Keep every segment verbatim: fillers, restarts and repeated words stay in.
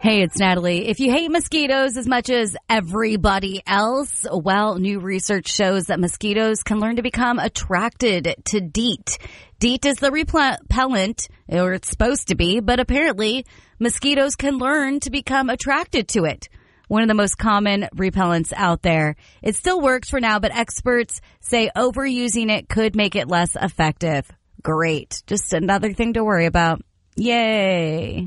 Hey, it's Natalie. If you hate mosquitoes as much as everybody else, well, new research shows that mosquitoes can learn to become attracted to DEET. DEET is the repellent, or it's supposed to be, but apparently mosquitoes can learn to become attracted to it. One of the most common repellents out there. It still works for now, but experts say overusing it could make it less effective. Great. Just another thing to worry about. Yay.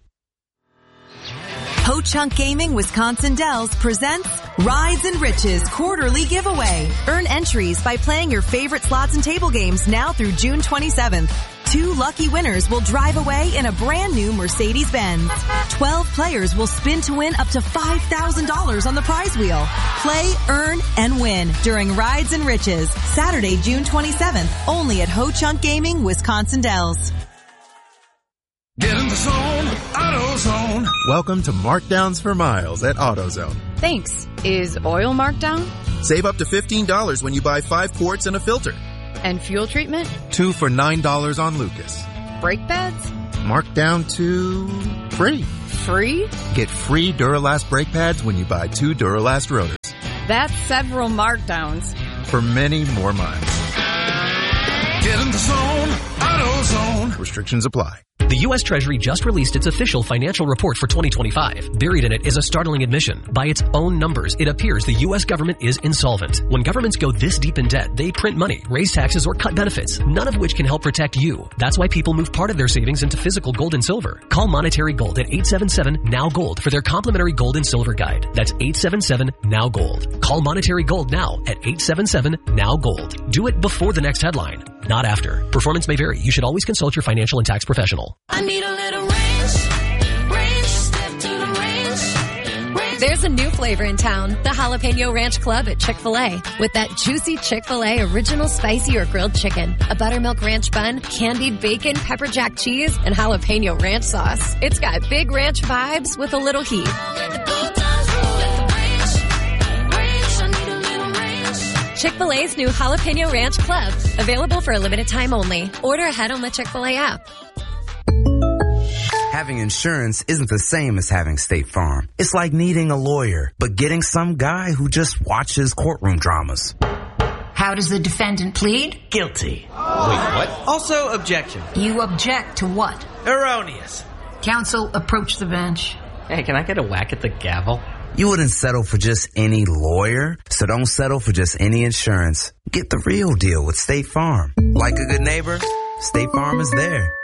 Ho Chunk Gaming Wisconsin Dells presents Rides and Riches quarterly giveaway. Earn entries by playing your favorite slots and table games now through June twenty-seventh. Two lucky winners will drive away in a brand new Mercedes-Benz. Twelve players will spin to win up to five thousand dollars on the prize wheel. Play, earn, and win during Rides and Riches. Saturday, June twenty-seventh, only at Ho Chunk Gaming Wisconsin Dells. Get in the zone, AutoZone. Welcome to Markdowns for Miles at AutoZone. Thanks. Is oil marked down? Save up to fifteen dollars when you buy five quarts and a filter. And fuel treatment? Two for nine dollars on Lucas. Brake pads? Marked down to free. Free? Get free Duralast brake pads when you buy two Duralast rotors. That's several markdowns. For many more miles. Get in the zone, AutoZone. Restrictions apply. The U S Treasury just released its official financial report for twenty twenty-five. Buried in it is a startling admission. By its own numbers, it appears the U S government is insolvent. When governments go this deep in debt, they print money, raise taxes, or cut benefits, none of which can help protect you. That's why people move part of their savings into physical gold and silver. Call Monetary Gold at eight seven seven, N O W, GOLD for their complimentary gold and silver guide. That's eight seven seven, N O W, GOLD. Call Monetary Gold now at eight seven seven, N O W, GOLD. Do it before the next headline, not after. Performance may vary. You should always consult your financial and tax professional. I need a little ranch, ranch, step to the ranch, ranch. There's a new flavor in town, the Jalapeno Ranch Club at Chick-fil-A. With that juicy Chick-fil-A original spicy or grilled chicken, a buttermilk ranch bun, candied bacon, pepper jack cheese, and jalapeno ranch sauce. It's got big ranch vibes with a little heat. Chick-fil-A's new Jalapeno Ranch Club, available for a limited time only. Order ahead on the Chick-fil-A app. Having insurance isn't the same as having State Farm. It's like needing a lawyer, but getting some guy who just watches courtroom dramas. How does the defendant plead? Guilty. Wait, what? Also, objection. You object to what? Erroneous. Counsel, approach the bench. Hey, can I get a whack at the gavel? You wouldn't settle for just any lawyer, so don't settle for just any insurance. Get the real deal with State Farm. Like a good neighbor, State Farm is there.